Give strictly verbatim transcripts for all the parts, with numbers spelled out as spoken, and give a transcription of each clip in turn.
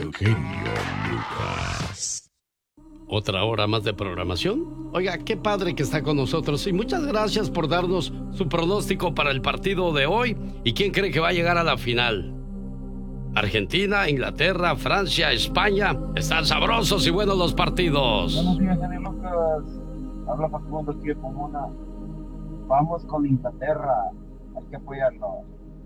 el genio Lucas. Otra hora más de programación. Oiga, qué padre que está con nosotros y muchas gracias por darnos su pronóstico para el partido de hoy. ¿Y quién cree que va a llegar a la final? Argentina, Inglaterra, Francia, España. Están sabrosos y buenos los partidos. Buenos días, genio Lucas. Habla Facundo aquí de Pomona. Vamos con Inglaterra. Hay que apoyarnos.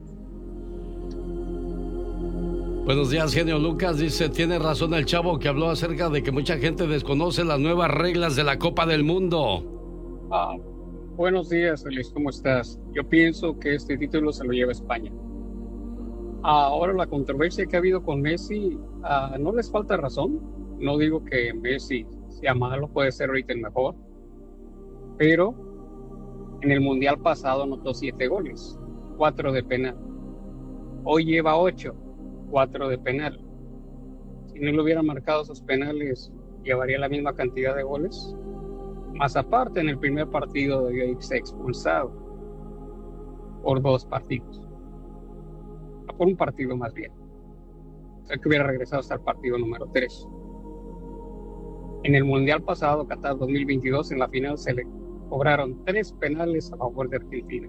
Buenos días, genio Lucas. Dice, tiene razón el chavo que habló acerca de que mucha gente desconoce las nuevas reglas de la Copa del Mundo. Ah, buenos días, Feliz. ¿Cómo estás? Yo pienso que este título se lo lleva España. Ahora, la controversia que ha habido con Messi, ah, no les falta razón. No digo que Messi sea malo, puede ser ahorita el mejor. Pero en el Mundial pasado anotó siete goles, cuatro de penal. Hoy lleva ocho. Cuatro de penal. Si no le hubieran marcado esos penales, llevaría la misma cantidad de goles. Más aparte, en el primer partido debió irse expulsado por dos partidos. Por un partido más bien. O sea que hubiera regresado hasta el partido número tres. En el Mundial pasado, Qatar dos mil veintidós, en la final se le cobraron tres penales a favor de Argentina.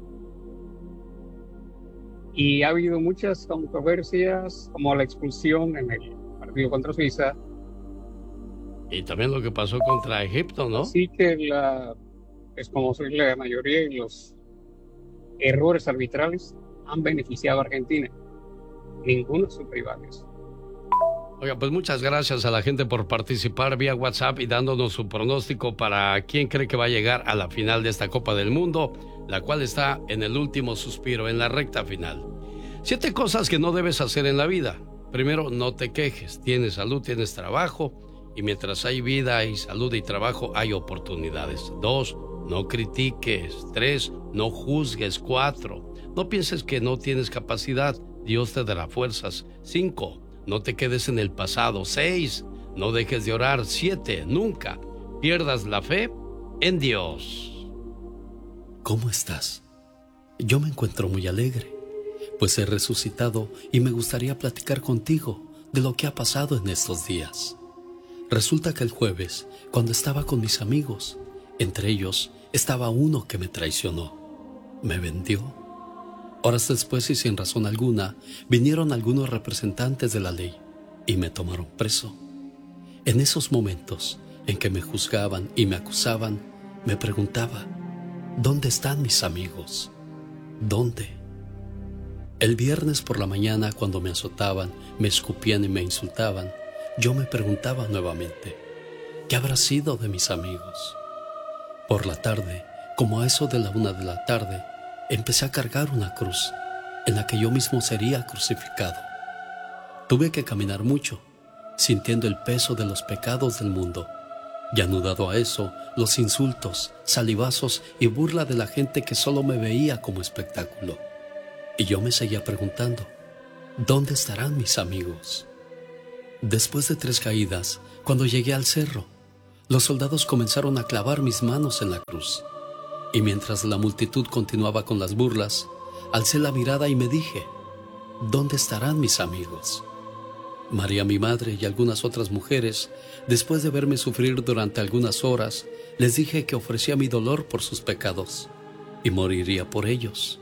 Y ha habido muchas controversias, como la expulsión en el partido contra Suiza. Y también lo que pasó contra Egipto, ¿no? Así que la, es como soy la mayoría y los errores arbitrales han beneficiado a Argentina. Ninguno son rivales. Oiga, pues muchas gracias a la gente por participar vía WhatsApp y dándonos su pronóstico para quién cree que va a llegar a la final de esta Copa del Mundo, la cual está en el último suspiro, en la recta final. Siete cosas que no debes hacer en la vida. Primero, no te quejes. Tienes salud, tienes trabajo, y mientras hay vida y salud y trabajo, hay oportunidades. Dos, no critiques. Tres, no juzgues. Cuatro, no pienses que no tienes capacidad. Dios te dará fuerzas. Cinco, no te quedes en el pasado. Seis, no dejes de orar. Siete, nunca pierdas la fe en Dios. ¿Cómo estás? Yo me encuentro muy alegre, pues he resucitado y me gustaría platicar contigo de lo que ha pasado en estos días. Resulta que el jueves, cuando estaba con mis amigos, entre ellos estaba uno que me traicionó, me vendió. Horas después y sin razón alguna, vinieron algunos representantes de la ley y me tomaron preso. En esos momentos en que me juzgaban y me acusaban, me preguntaba, ¿dónde están mis amigos? ¿Dónde? El viernes por la mañana, cuando me azotaban, me escupían y me insultaban, yo me preguntaba nuevamente, ¿qué habrá sido de mis amigos? Por la tarde, como a eso de la una de la tarde, empecé a cargar una cruz, en la que yo mismo sería crucificado. Tuve que caminar mucho, sintiendo el peso de los pecados del mundo, y anudado a eso, los insultos, salivazos y burla de la gente que solo me veía como espectáculo. Y yo me seguía preguntando, ¿dónde estarán mis amigos? Después de tres caídas, cuando llegué al cerro, los soldados comenzaron a clavar mis manos en la cruz. Y mientras la multitud continuaba con las burlas, alcé la mirada y me dije, ¿dónde estarán mis amigos? María, mi madre, y algunas otras mujeres, después de verme sufrir durante algunas horas, les dije que ofrecía mi dolor por sus pecados y moriría por ellos.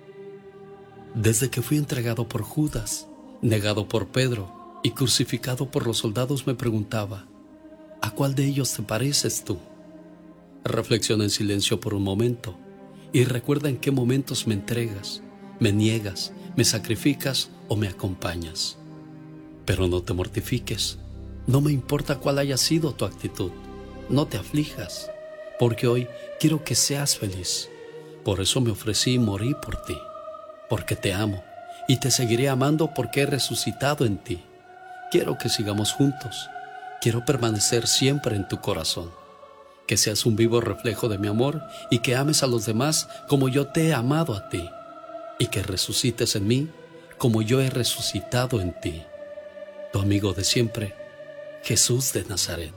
Desde que fui entregado por Judas, negado por Pedro y crucificado por los soldados, me preguntaba, ¿a cuál de ellos te pareces tú? Reflexiona en silencio por un momento y recuerda en qué momentos me entregas, me niegas, me sacrificas o me acompañas. Pero no te mortifiques, no me importa cuál haya sido tu actitud, no te aflijas, porque hoy quiero que seas feliz. Por eso me ofrecí y morí por ti, porque te amo y te seguiré amando porque he resucitado en ti. Quiero que sigamos juntos, quiero permanecer siempre en tu corazón, que seas un vivo reflejo de mi amor y que ames a los demás como yo te he amado a ti, y que resucites en mí como yo he resucitado en ti. Tu amigo de siempre, Jesús de Nazaret.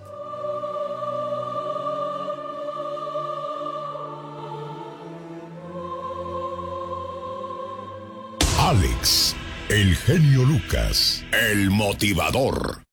Alex, El genio Lucas, el motivador.